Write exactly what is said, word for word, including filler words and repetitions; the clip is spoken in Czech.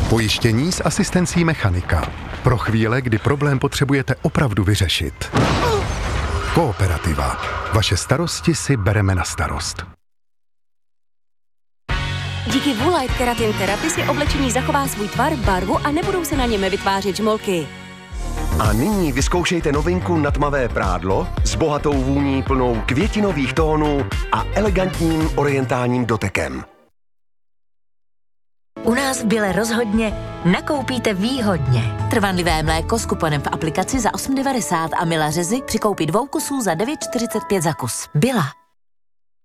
Pojištění s asistencí mechanika. Pro chvíle, kdy problém potřebujete opravdu vyřešit. Kooperativa. Vaše starosti si bereme na starost. Díky Woolite Keratin Therapy si oblečení zachová svůj tvar, barvu a nebudou se na něm vytvářet žmolky. A nyní vyzkoušejte novinku na tmavé prádlo s bohatou vůní plnou květinových tónů a elegantním orientálním dotekem. U nás v Bile rozhodně nakoupíte výhodně. Trvanlivé mléko s kuponem v aplikaci za osm devadesát a Mila řezy při koupi dvou kusů za devět čtyřicet pět za kus. Bila.